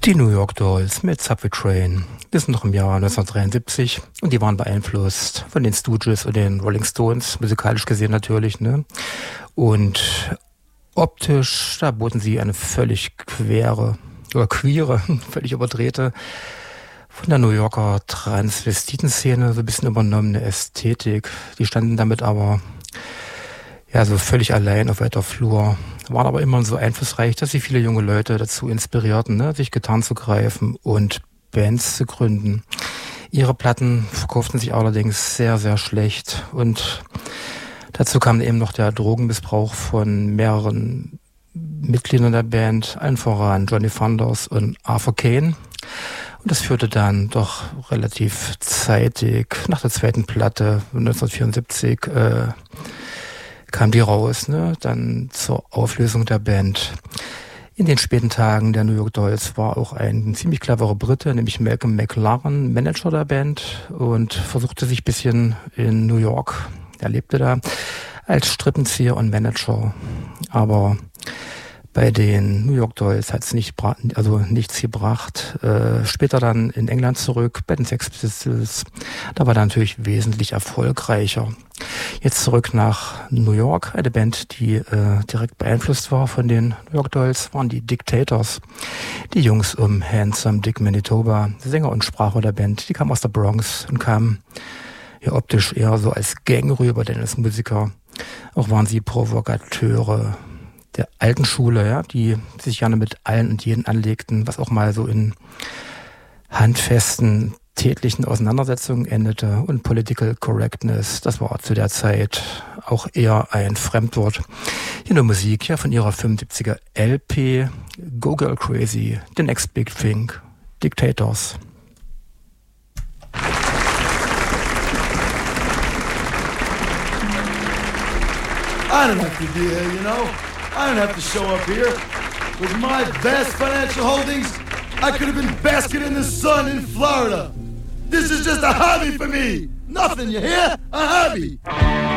Die New York Dolls mit Subway Train. Wir sind noch im Jahr 1973 und die waren beeinflusst von den Stooges und den Rolling Stones, musikalisch gesehen natürlich, ne? Und optisch, da boten sie eine völlig queere, völlig überdrehte, von der New Yorker Transvestiten-Szene so ein bisschen übernommene Ästhetik. Die standen damit aber ja so völlig allein auf weiter Flur, waren aber immer so einflussreich, dass sie viele junge Leute dazu inspirierten, ne, sich Gitarren zu greifen und Bands zu gründen. Ihre Platten verkauften sich allerdings sehr, sehr schlecht und dazu kam eben noch der Drogenmissbrauch von mehreren Mitgliedern der Band, allen voran Johnny Thunders und Arthur Kane. Und das führte dann doch relativ zeitig, nach der zweiten Platte 1974, kam die raus, ne? Dann zur Auflösung der Band. In den späten Tagen der New York Dolls war auch ein ziemlich cleverer Brite, nämlich Malcolm McLaren, Manager der Band und versuchte sich ein bisschen in New York, er lebte da, als Strippenzieher und Manager. Aber bei den New York Dolls hat es nichts gebracht. Später dann in England zurück, bei den Sex Pistols, da war er natürlich wesentlich erfolgreicher. Jetzt zurück nach New York, eine Band, die direkt beeinflusst war von den New York Dolls, waren die Dictators. Die Jungs um Handsome Dick Manitoba, Sänger und Sprachrohr der Band, die kamen aus der Bronx und kamen ja optisch eher so als Gang rüber, denn als Musiker. Auch waren sie Provokateure der alten Schule, ja, die sich gerne mit allen und jeden anlegten, was auch mal so in handfesten, tätlichen Auseinandersetzungen endete. Und Political Correctness, das war zu der Zeit auch eher ein Fremdwort. Hier nur Musik, ja, von ihrer 75er LP Go Girl Crazy, The Next Big Thing, Dictators. I don't have to be here, you know. I don't have to show up here. With my vast financial holdings, I could have been basking in the sun in Florida. This is just a hobby for me. Nothing, you hear? A hobby.